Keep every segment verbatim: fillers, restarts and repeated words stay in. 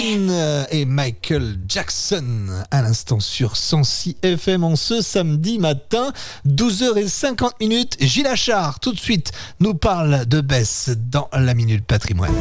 Queen et Michael Jackson à l'instant sur cent six F M en ce samedi matin, douze heures cinquante minutes. Gilles Achard, tout de suite, nous parle de Bess dans la Minute Patrimoine.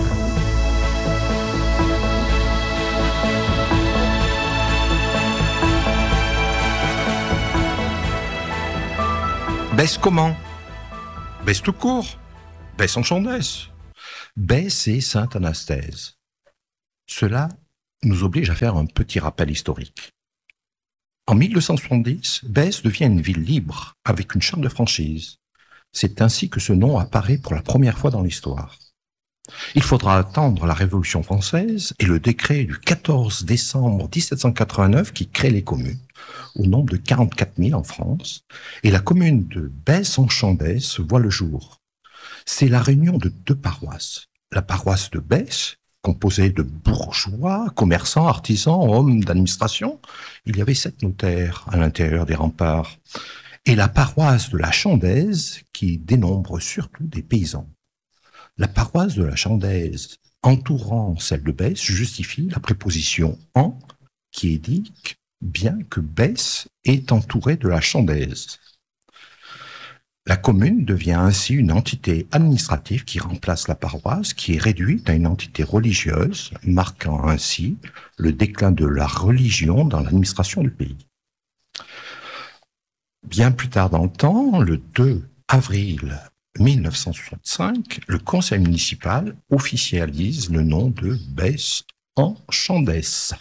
Bess comment? Bess tout court, Bess en Chandès, Bess et Sainte-Anastaise. Cela nous oblige à faire un petit rappel historique. En mille deux cent soixante-dix, Bess devient une ville libre avec une charte de franchise. C'est ainsi que ce nom apparaît pour la première fois dans l'histoire. Il faudra attendre la Révolution française et le décret du quatorze décembre dix-sept cent quatre-vingt-neuf qui crée les communes, au nombre de quarante-quatre mille en France, et la commune de Bess en Chandès voit le jour. C'est la réunion de deux paroisses. La paroisse de Bess, composée de bourgeois, commerçants, artisans, hommes d'administration. Il y avait sept notaires à l'intérieur des remparts. Et la paroisse de la Chandaise, qui dénombre surtout des paysans. La paroisse de la Chandaise, entourant celle de Bess, justifie la préposition « en » qui indique bien que Bess est entourée de la Chandaise. La commune devient ainsi une entité administrative qui remplace la paroisse, qui est réduite à une entité religieuse, marquant ainsi le déclin de la religion dans l'administration du pays. Bien plus tard dans le temps, le deux avril mille neuf cent soixante-cinq, le conseil municipal officialise le nom de Bess en Chandès.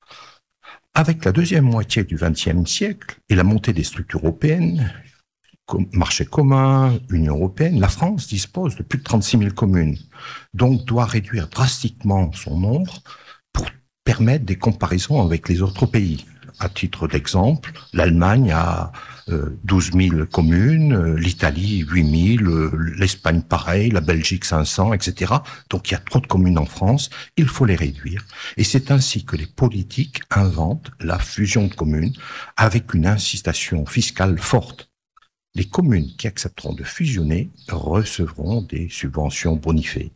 Avec la deuxième moitié du vingtième siècle et la montée des structures européennes, marché commun, Union européenne, la France dispose de plus de trente-six mille communes, donc doit réduire drastiquement son nombre pour permettre des comparaisons avec les autres pays. À titre d'exemple, l'Allemagne a euh, douze mille communes, euh, l'Italie huit mille, euh, l'Espagne pareil, la Belgique cinq cents, et cetera. Donc il y a trop de communes en France, il faut les réduire. Et c'est ainsi que les politiques inventent la fusion de communes avec une incitation fiscale forte. Les communes qui accepteront de fusionner recevront des subventions bonifées.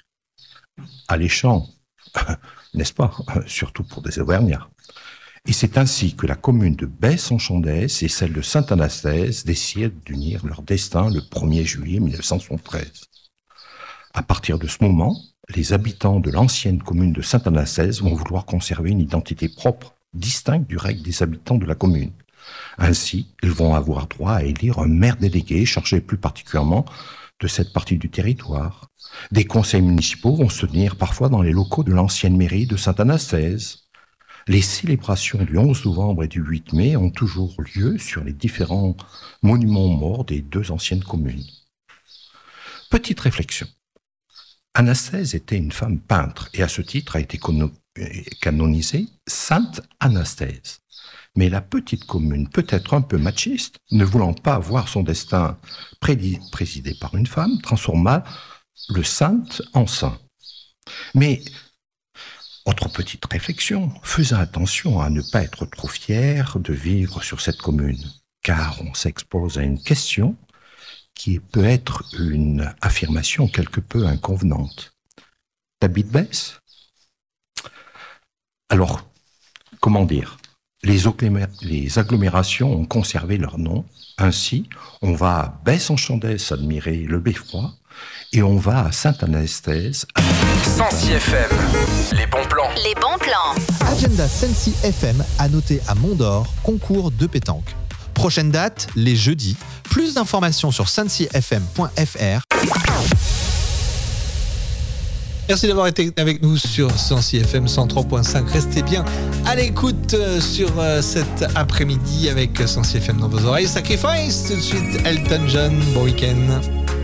Alléchant, n'est-ce pas? Surtout pour des Auvergnats. Et c'est ainsi que la commune de Bess en Chandès et celle de Sainte-Anastaise décident d'unir leur destin le premier juillet mille neuf cent soixante-treize. À partir de ce moment, les habitants de l'ancienne commune de Sainte-Anastaise vont vouloir conserver une identité propre, distincte du reste des habitants de la commune. Ainsi, ils vont avoir droit à élire un maire délégué chargé plus particulièrement de cette partie du territoire. Des conseils municipaux vont se tenir parfois dans les locaux de l'ancienne mairie de Sainte-Anastaise. Les célébrations du onze novembre et du huit mai ont toujours lieu sur les différents monuments morts des deux anciennes communes. Petite réflexion. Anastaise était une femme peintre et à ce titre a été canonisée Sainte Anastaise. Mais la petite commune, peut-être un peu machiste, ne voulant pas voir son destin présidé par une femme, transforma le sainte en saint. Mais, autre petite réflexion, faisons attention à ne pas être trop fier de vivre sur cette commune, car on s'expose à une question qui peut être une affirmation quelque peu inconvenante. T'habites Bess ? Alors, comment dire ? Les, occlémé- les agglomérations ont conservé leur nom. Ainsi, on va à Bess en Chandès admirer le beffroi et on va à Sainte-Anastaise. cent six F M, les bons plans. Les bons plans. Agenda Sensi F M à noter à Mont-d'Or, concours de pétanque. Prochaine date, les jeudis. Plus d'informations sur sensi f m point f r. Merci d'avoir été avec nous sur cent six F M cent trois point cinq. Restez bien à l'écoute sur cet après-midi avec cent six F M dans vos oreilles. Sacrifice, tout de suite Elton John. Bon week-end.